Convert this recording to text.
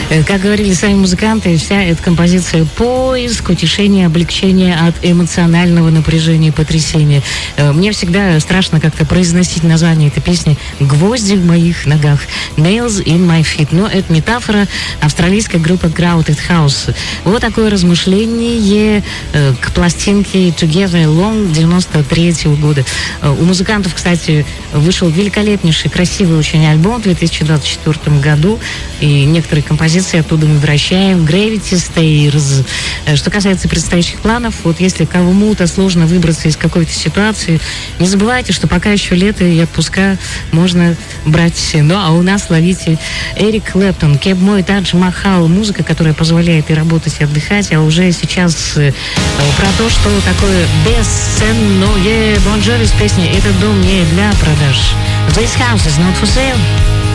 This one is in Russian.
Как говорили сами музыканты, вся эта композиция — поиск, утешение, облегчение от эмоционального напряжения и потрясения. Мне всегда страшно как-то произносить название этой песни «Гвозди в моих ногах», «Nails in my feet». Но это метафора австралийской группы Crowded House. Вот такое размышление к пластинке Together Alone 93 года. У музыкантов, кстати, вышел великолепнейший, красивый очень альбом в 2024 году, и некоторые композиции оттуда мы вращаем. Gravity Stairs. Что касается предстоящих планов, вот если кому-то сложно выбраться из какой-то ситуации, не забывайте, что пока еще лето и отпуска можно брать. Ну, а у нас ловите Эрик Клэптон, Кеб Мой Тадж Махал, музыка, которая позволяет и работать, и отдыхать, а уже сейчас про то, что такое бесценное Бон Джови с песней «Этот дом не для продаж». This house is not for sale.